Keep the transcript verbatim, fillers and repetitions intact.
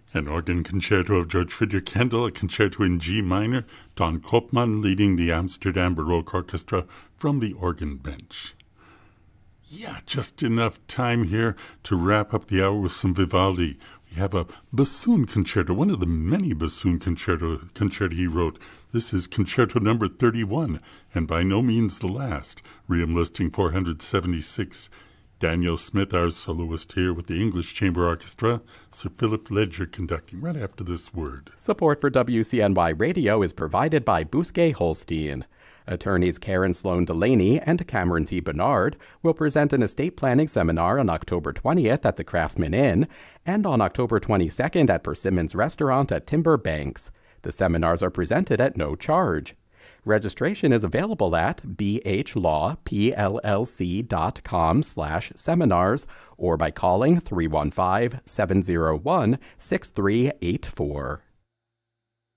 An organ concerto of George Friedrich Handel, a concerto in G minor, Don Kopman leading the Amsterdam Baroque Orchestra from the organ bench. Yeah, just enough time here to wrap up the hour with some Vivaldi. We have a bassoon concerto, one of the many bassoon concerto concerti he wrote. This is concerto number thirty-one, and by no means the last. Ream listing four hundred seventy-six. Daniel Smith, our soloist here with the English Chamber Orchestra. Sir Philip Ledger conducting right after this word. Support for W C N Y Radio is provided by Bousquet Holstein. Attorneys Karen Sloan Delaney and Cameron T. Bernard will present an estate planning seminar on October twentieth at the Craftsman Inn and on October twenty-second at Persimmons Restaurant at Timber Banks. The seminars are presented at no charge. Registration is available at bhlawplc.com slash seminars or by calling three one five, seven zero one, six three eight four.